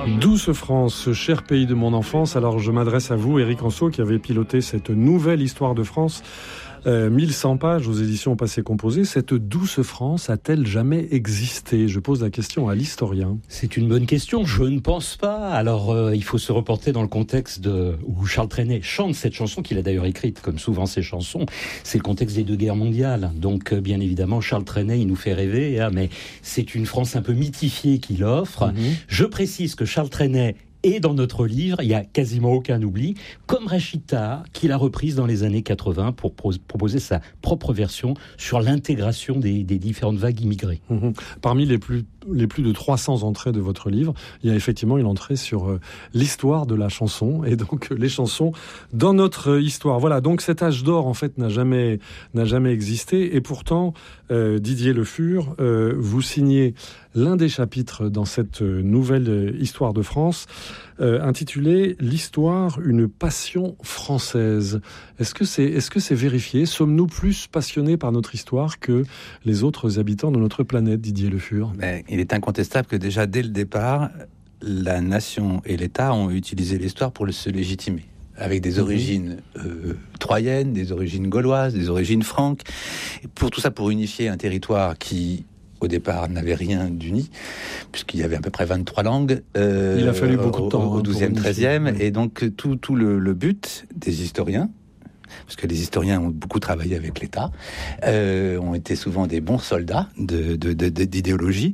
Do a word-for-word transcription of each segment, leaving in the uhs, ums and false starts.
Douce France, cher pays de mon enfance. Alors je m'adresse à vous, Éric Anceau, qui avez piloté cette nouvelle histoire de France. Euh, mille cent pages aux éditions Passé Composé. Cette douce France a-t-elle jamais existé ? Je pose la question à l'historien. C'est une bonne question, je ne pense pas. Alors euh, il faut se reporter dans le contexte de, où Charles Trenet chante cette chanson, qu'il a d'ailleurs écrite, comme souvent ses chansons. C'est le contexte des deux guerres mondiales. Donc euh, bien évidemment, Charles Trenet, il nous fait rêver, hein, mais c'est une France un peu mythifiée qu'il offre. Mmh. Je précise que Charles Trenet, et dans notre livre, il n'y a quasiment aucun oubli, comme Rachida, qu'il a reprise dans les années quatre-vingts pour pro- proposer sa propre version sur l'intégration des, des différentes vagues immigrées. Mmh. Parmi les plus, les plus de trois cents entrées de votre livre, il y a effectivement une entrée sur euh, l'histoire de la chanson, et donc euh, les chansons dans notre histoire. Voilà, donc cet âge d'or, en fait, n'a jamais, n'a jamais existé, et pourtant, euh, Didier Le Fur, euh, vous signez l'un des chapitres dans cette nouvelle histoire de France, euh, intitulé « L'histoire, une passion française ». Est-ce que c'est, est-ce que c'est vérifié ? Sommes-nous plus passionnés par notre histoire que les autres habitants de notre planète, Didier Le Fur ? Mais il est incontestable que déjà, dès le départ, la nation et l'État ont utilisé l'histoire pour se légitimer, avec des origines euh, troyennes, des origines gauloises, des origines franques, et pour tout ça, pour unifier un territoire qui, au départ, n'avait rien d'uni, puisqu'il y avait à peu près vingt-trois langues. Euh, Il a fallu beaucoup de temps. Au douzième, treizième, oui. Et donc tout, tout le, le but des historiens, parce que les historiens ont beaucoup travaillé avec l'État, euh, ont été souvent des bons soldats de, de, de, de, d'idéologie.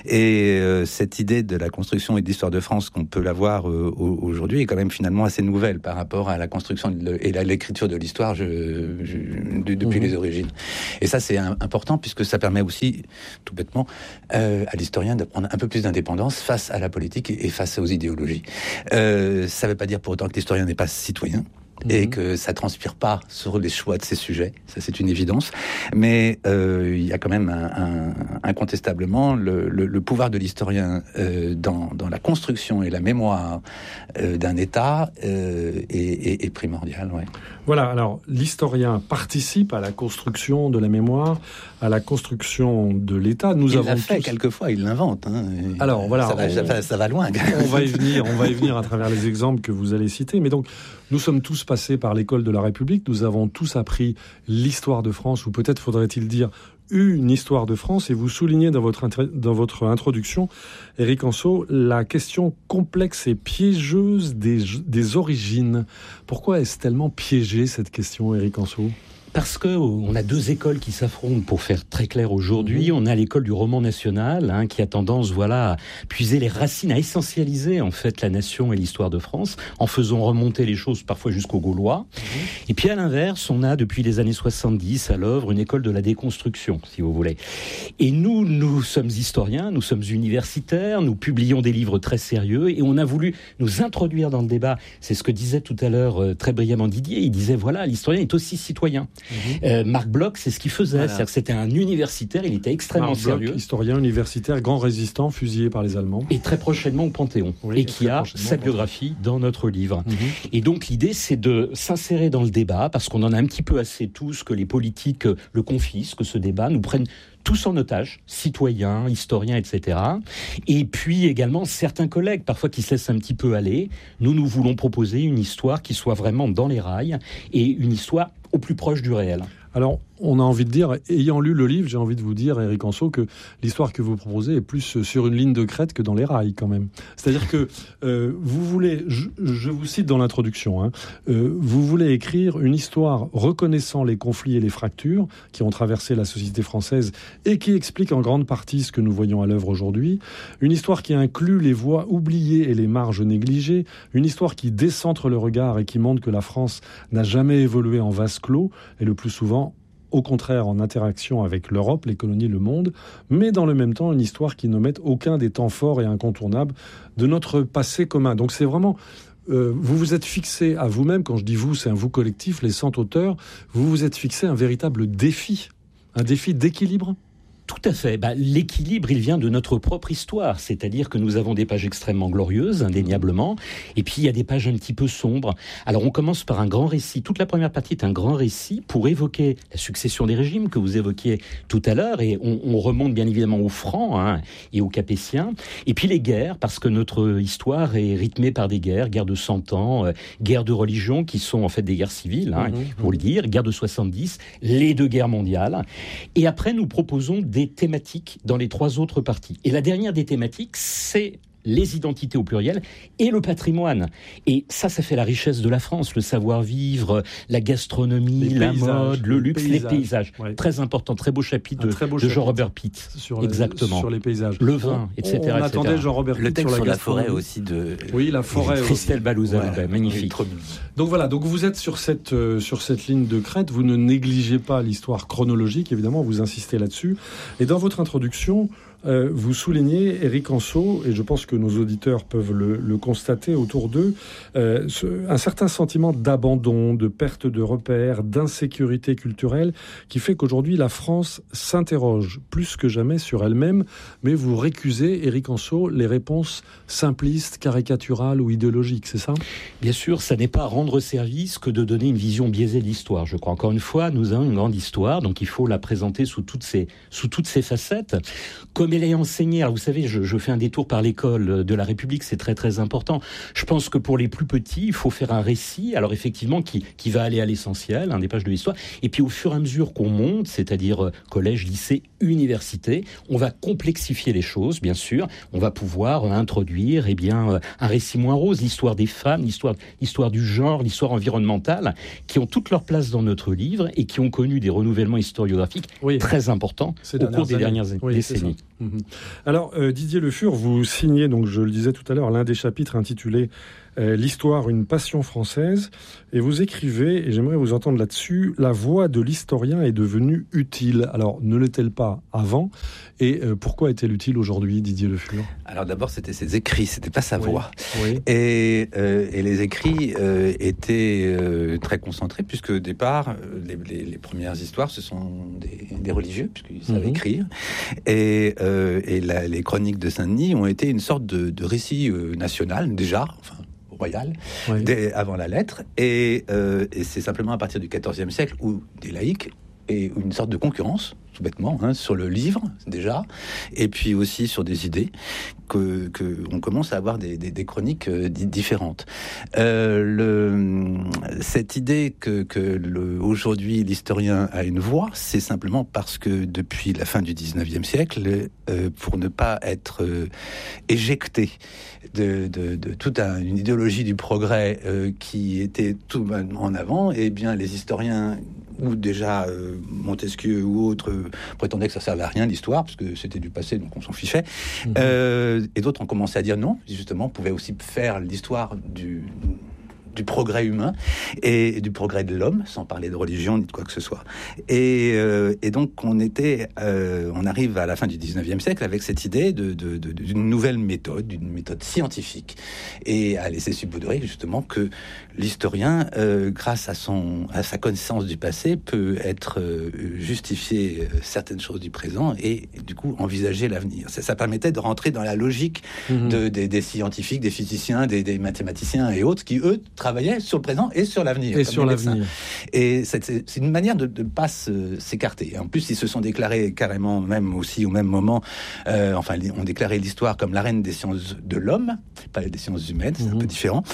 Et euh, cette idée de la construction et de l'histoire de France, qu'on peut l'avoir euh, aujourd'hui, est quand même finalement assez nouvelle par rapport à la construction de, et à l'écriture de l'histoire je, je, de, depuis mmh. les origines. Et ça, c'est un, important, puisque ça permet aussi, tout bêtement, euh, à l'historien de prendre un peu plus d'indépendance face à la politique et, et face aux idéologies. Euh, ça ne veut pas dire pour autant que l'historien n'est pas citoyen, et que ça transpire pas sur les choix de ces sujets, ça c'est une évidence, mais euh, il y a quand même un, un, incontestablement le, le, le pouvoir de l'historien euh, dans, dans la construction et la mémoire euh, d'un État euh, est, est, est primordial. Ouais. Voilà, alors l'historien participe à la construction de la mémoire, à la construction de l'État. Nous il avons l'a fait tous... quelquefois, il l'invente. Hein. Alors voilà, ça va, on... ça, ça va loin. On va y venir, on va y venir à travers les exemples que vous allez citer. Mais donc, nous sommes tous passés par l'école de la République. Nous avons tous appris l'histoire de France, ou peut-être faudrait-il dire une histoire de France. Et vous soulignez dans votre, intré... dans votre introduction, Éric Anceau, la question complexe et piégeuse des, des origines. Pourquoi est-ce tellement piégé, cette question, Éric Anceau ? Parce que on a deux écoles qui s'affrontent, pour faire très clair aujourd'hui. Mmh. On a l'école du roman national, hein, qui a tendance, voilà, à puiser les racines, à essentialiser en fait la nation et l'histoire de France, en faisant remonter les choses parfois jusqu'aux Gaulois. Mmh. Et puis à l'inverse, on a depuis les années soixante-dix à l'œuvre une école de la déconstruction, si vous voulez. Et nous, nous sommes historiens, nous sommes universitaires, nous publions des livres très sérieux, et on a voulu nous introduire dans le débat. C'est ce que disait tout à l'heure euh, très brillamment Didier. Il disait, voilà, l'historien est aussi citoyen. Mmh. Euh, Marc Bloch, c'est ce qu'il faisait, voilà. C'est-à-dire que c'était un universitaire, il était extrêmement Marc sérieux. Bloch, historien universitaire, grand résistant, fusillé par les Allemands. Et très prochainement au Panthéon, oui, et qui a sa biographie dans notre livre. Mmh. Et donc l'idée, c'est de s'insérer dans le débat, parce qu'on en a un petit peu assez tous que les politiques le confisquent, que ce débat nous prenne tous en otage, citoyens, historiens, et cetera. Et puis également certains collègues, parfois qui se laissent un petit peu aller. Nous, nous voulons proposer une histoire qui soit vraiment dans les rails, et une histoire au plus proche du réel. Alors, on a envie de dire, ayant lu le livre, j'ai envie de vous dire, Éric Anceau, que l'histoire que vous proposez est plus sur une ligne de crête que dans les rails, quand même. C'est-à-dire que euh, vous voulez, je, je vous cite dans l'introduction, hein, euh, vous voulez écrire une histoire reconnaissant les conflits et les fractures qui ont traversé la société française et qui explique en grande partie ce que nous voyons à l'œuvre aujourd'hui, une histoire qui inclut les voies oubliées et les marges négligées, une histoire qui décentre le regard et qui montre que la France n'a jamais évolué en vase clos, et le plus souvent, au contraire, en interaction avec l'Europe, les colonies, le monde, mais dans le même temps, une histoire qui n'omette aucun des temps forts et incontournables de notre passé commun. Donc c'est vraiment... Euh, vous vous êtes fixé à vous-même, quand je dis vous, c'est un vous collectif, les cent auteurs, vous vous êtes fixé un véritable défi, un défi d'équilibre. Tout à fait. Bah, l'équilibre, il vient de notre propre histoire. C'est-à-dire que nous avons des pages extrêmement glorieuses, indéniablement, et puis il y a des pages un petit peu sombres. Alors on commence par un grand récit. Toute la première partie est un grand récit pour évoquer la succession des régimes que vous évoquiez tout à l'heure, et on, on remonte bien évidemment aux Francs hein, et aux Capétiens. Et puis les guerres, parce que notre histoire est rythmée par des guerres, guerre de cent ans, euh, guerre de religion, qui sont en fait des guerres civiles, hein, mmh, pour mmh. le dire, guerre de soixante-dix, les deux guerres mondiales. Et après, nous proposons des thématiques dans les trois autres parties. Et la dernière des thématiques, c'est les identités au pluriel et le patrimoine. Et ça, ça fait la richesse de la France, le savoir-vivre, la gastronomie, la mode, le luxe, les paysages. Ouais. Très important, très beau chapitre de, beau de Jean-Robert Pitt. Sur Exactement. Les, sur les paysages. Le vin, on, et cetera. On attendait Jean-Robert Pitt le texte sur la, sur la forêt aussi de... Oui, la forêt aussi. Christelle Balouza, voilà. ben, magnifique. Oui, donc voilà, donc vous êtes sur cette, euh, sur cette ligne de crête, vous ne négligez pas l'histoire chronologique, évidemment, vous insistez là-dessus. Et dans votre introduction, Euh, vous soulignez, Éric Anseau, et je pense que nos auditeurs peuvent le, le constater autour d'eux, euh, ce, un certain sentiment d'abandon, de perte de repères, d'insécurité culturelle, qui fait qu'aujourd'hui la France s'interroge plus que jamais sur elle-même, mais vous récusez, Éric Anseau, les réponses simplistes, caricaturales ou idéologiques, c'est ça ? Bien sûr, ça n'est pas rendre service que de donner une vision biaisée de l'histoire. Je crois, encore une fois, nous avons une grande histoire, donc il faut la présenter sous toutes ses, sous toutes ses facettes. Comme elle est enseignée, alors vous savez, je, je fais un détour par l'école de la République, c'est très très important. Je pense que pour les plus petits, il faut faire un récit, alors effectivement, qui, qui va aller à l'essentiel, hein, des pages de l'histoire, et puis au fur et à mesure qu'on monte, c'est-à-dire collège, lycée, université, on va complexifier les choses, bien sûr, on va pouvoir introduire eh bien, un récit moins rose, l'histoire des femmes, l'histoire, l'histoire du genre, l'histoire environnementale, qui ont toute leur place dans notre livre et qui ont connu des renouvellements historiographiques oui. très importants au cours des dernières oui, décennies. Mmh. Alors, euh, Didier Le Fur, vous signez, donc je le disais tout à l'heure, l'un des chapitres intitulé euh, « L'histoire, une passion française », et vous écrivez, et j'aimerais vous entendre là-dessus, « La voix de l'historien est devenue utile ». Alors, ne l'est-elle pas avant ? Et euh, pourquoi est-elle utile aujourd'hui, Didier Le Fur ? Alors d'abord, c'était ses écrits, c'était pas sa oui. voix. Oui. Et, euh, et les écrits euh, étaient euh, très concentrés, puisque au départ, les, les, les premières histoires, ce sont des, des religieux, puisqu'ils savent mmh. écrire. Et, euh, et la, les chroniques de Saint-Denis ont été une sorte de, de récit euh, national, déjà, enfin... royal, oui. dès, avant la lettre, et, euh, et c'est simplement à partir du quatorzième siècle où des laïcs et une sorte de concurrence, tout bêtement, hein, sur le livre déjà, et puis aussi sur des idées, que, que on commence à avoir des, des, des chroniques euh, différentes. Euh, le, cette idée que, que le, aujourd'hui l'historien a une voix, c'est simplement parce que depuis la fin du dix-neuvième siècle, euh, pour ne pas être euh, éjecté de, de, de toute un, une idéologie du progrès euh, qui était tout en avant, et eh bien les historiens ou déjà euh, Montesquieu ou autres euh, prétendaient que ça servait à rien l'histoire, parce que c'était du passé, donc on s'en fichait. Mmh. Euh, et d'autres ont commencé à dire non, justement, on pouvait aussi faire l'histoire du... du progrès humain et du progrès de l'homme, sans parler de religion ni de quoi que ce soit. Et, euh, et donc on était, euh, on arrive à la fin du dix-neuvième siècle avec cette idée de, de, de, d'une nouvelle méthode, d'une méthode scientifique, et à laisser subodérer justement que l'historien, euh, grâce à son, à sa connaissance du passé, peut être euh, justifier certaines choses du présent et du coup envisager l'avenir. Ça, ça permettait de rentrer dans la logique mmh. de, des, des scientifiques, des physiciens, des, des mathématiciens et autres qui eux travaillaient sur le présent et sur l'avenir. Et sur l'avenir. Et c'est, c'est une manière de ne pas se, s'écarter. En plus, ils se sont déclarés carrément, même aussi au même moment, euh, enfin, ont déclaré l'histoire comme la reine des sciences de l'homme, pas des sciences humaines, c'est mmh. un peu différent.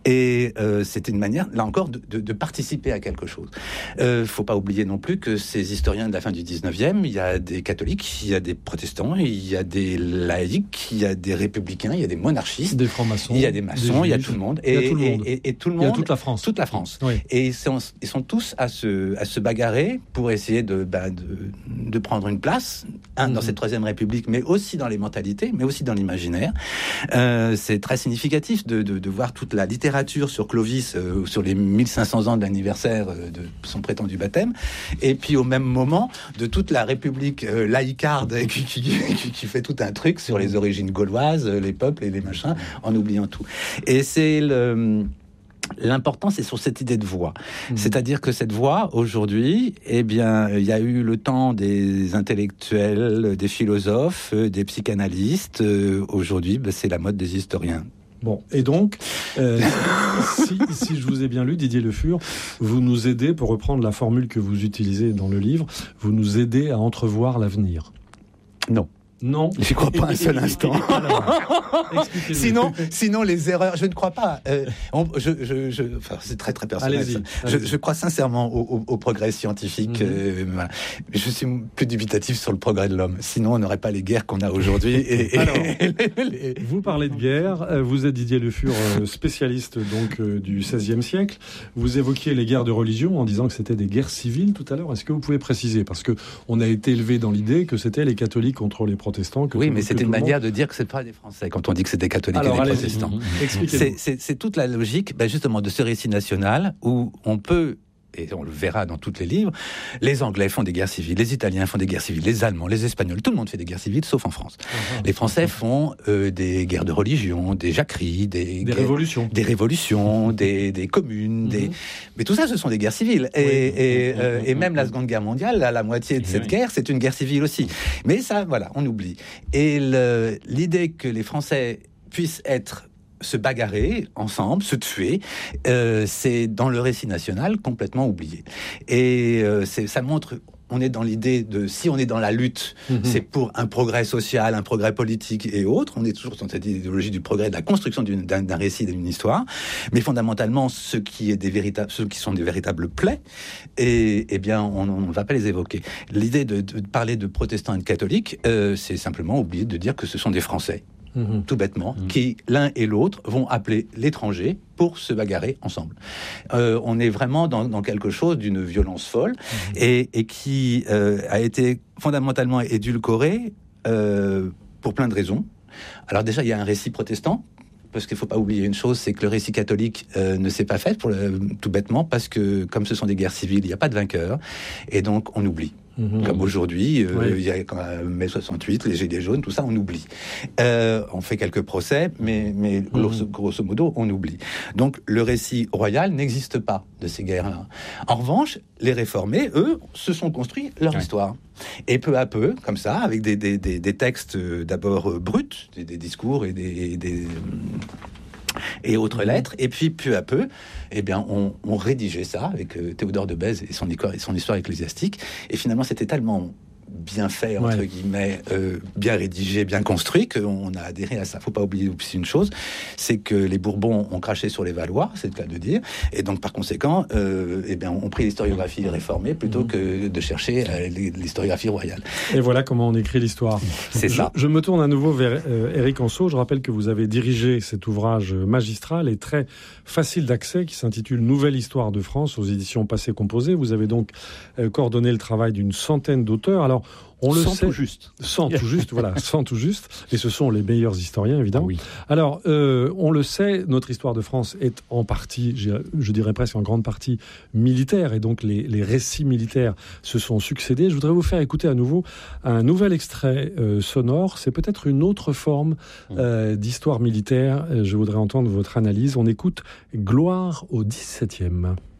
Et euh, c'était une manière, là encore, de, de, de participer à quelque chose. Il euh, ne faut pas oublier non plus que ces historiens de la fin du dix-neuvième, il y a des catholiques, il y a des protestants, il y a des laïcs, il y a des républicains, il y a des monarchistes, des francs-maçons, il y a des maçons, des il y a tout le monde. Et, il y a tout le monde. Et, et, et tout le monde. Il y a toute la France. Toute la France. Oui. Et ils sont, ils sont tous à se, à se bagarrer pour essayer de, bah, de, de prendre une place hein, mmh. dans cette troisième République, mais aussi dans les mentalités, mais aussi dans l'imaginaire. Euh, c'est très significatif de, de, de voir toute la littérature sur Clovis, euh, sur les mille cinq cents ans de l'anniversaire de son prétendu baptême, et puis au même moment de toute la République euh, laïcarde qui, qui, qui, qui fait tout un truc sur les origines gauloises, les peuples et les machins, en oubliant tout. Et c'est le... L'important, c'est sur cette idée de voix. Mmh. C'est-à-dire que cette voix, aujourd'hui, eh bien, il y a eu le temps des intellectuels, des philosophes, des psychanalystes. Euh, aujourd'hui, ben, c'est la mode des historiens. Bon, et donc, euh, si, si je vous ai bien lu, Didier Le Fur, vous nous aidez, pour reprendre la formule que vous utilisez dans le livre, vous nous aidez à entrevoir l'avenir. Non. Non. J'y crois pas un seul instant. Alors, sinon, sinon, les erreurs, je ne crois pas. Euh, on, je, je, je, enfin, c'est très, très personnel. Allez-y, je, allez-y. je crois sincèrement au, au, au progrès scientifique. Mm-hmm. euh, voilà. Je suis plus dubitatif sur le progrès de l'homme. Sinon, on n'aurait pas les guerres qu'on a aujourd'hui. Et, et, Alors, et les, les... vous parlez de guerre. Vous êtes Didier Le Fur, spécialiste donc du seizième siècle. Vous évoquiez les guerres de religion en disant que c'était des guerres civiles tout à l'heure. Est-ce que vous pouvez préciser? Parce que on a été élevé dans l'idée que c'était les catholiques contre les protestants. Que oui, tout, mais c'était une manière de dire que c'est pas des Français quand on dit que c'est des catholiques Alors, et des protestants. Mmh, mmh, c'est, c'est, c'est toute la logique, ben justement, de ce récit national où on peut, et on le verra dans tous les livres, les Anglais font des guerres civiles, les Italiens font des guerres civiles, les Allemands, les Espagnols, tout le monde fait des guerres civiles, sauf en France. Mmh, les Français font euh, des guerres de religion, des jacqueries, des, des guerres, révolutions, des révolutions, des, des communes, mmh. des... mais tout ça, ce sont des guerres civiles. Et, oui, et, euh, mmh, et même mmh. la Seconde Guerre mondiale, la, la moitié de cette oui. guerre, c'est une guerre civile aussi. Mais ça, voilà, on oublie. Et le, l'idée que les Français puissent être se bagarrer ensemble, se tuer, euh, c'est dans le récit national complètement oublié. Et euh, c'est, ça montre, on est dans l'idée de, si on est dans la lutte, mmh. c'est pour un progrès social, un progrès politique et autres. On est toujours dans cette idéologie du progrès, de la construction d'une, d'un, d'un récit, d'une histoire. Mais fondamentalement, ce qui est des véritables, ceux qui sont des véritables plaies, et eh bien, on ne va pas les évoquer. L'idée de, de parler de protestants et de catholiques, euh, c'est simplement oublier de dire que ce sont des Français. Mmh. Tout bêtement, mmh. qui l'un et l'autre vont appeler l'étranger pour se bagarrer ensemble. Euh, on est vraiment dans, dans quelque chose d'une violence folle mmh. et, et qui euh, a été fondamentalement édulcoré euh, pour plein de raisons. Alors déjà, il y a un récit protestant. Parce qu'il ne faut pas oublier une chose, c'est que le récit catholique euh, ne s'est pas fait, pour le, tout bêtement, parce que comme ce sont des guerres civiles, il n'y a pas de vainqueur, et donc on oublie. Mmh. Comme aujourd'hui, euh, oui. il y a quand même mai soixante-huit, les Gilets jaunes, tout ça, on oublie. Euh, on fait quelques procès, mais, mais mmh. grosso, grosso modo, on oublie. Donc le récit royal n'existe pas de ces guerres-là. En revanche, les réformés, eux, se sont construits leur ouais. histoire. Et peu à peu, comme ça, avec des, des, des, des textes euh, d'abord euh, bruts, des, des discours et des... des et autres lettres, et puis peu à peu, eh bien, on, on rédigeait ça avec euh, Théodore de Bèze et son, et son histoire ecclésiastique, et finalement, c'était tellement bien fait, entre ouais. guillemets, euh, bien rédigé, bien construit, qu'on a adhéré à ça. Faut pas oublier aussi une chose, c'est que les Bourbons ont craché sur les Valois, c'est le cas de dire, et donc par conséquent, euh, eh bien, on pris l'historiographie réformée plutôt mmh. que de chercher euh, l'historiographie royale. Et voilà comment on écrit l'histoire. C'est je, ça. Je me tourne à nouveau vers euh, Éric Anceau. Je rappelle que vous avez dirigé cet ouvrage magistral et très facile d'accès qui s'intitule Nouvelle Histoire de France aux éditions Passé Composé. Vous avez donc euh, coordonné le travail d'une centaine d'auteurs. Alors, on le sans sait, tout juste. Sans tout juste, voilà, sans tout juste. Et ce sont les meilleurs historiens, évidemment. Ah oui. Alors, euh, on le sait, notre histoire de France est en partie, je, je dirais presque en grande partie, militaire. Et donc, les, les récits militaires se sont succédés. Je voudrais vous faire écouter à nouveau un nouvel extrait euh, sonore. C'est peut-être une autre forme euh, d'histoire militaire. Je voudrais entendre votre analyse. On écoute Gloire au dix-septième.